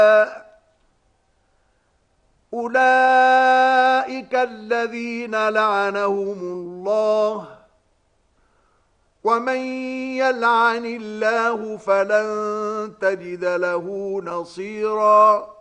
أولئك الذين لعنهم الله ومن يلعن الله فلن تجد له نصيرا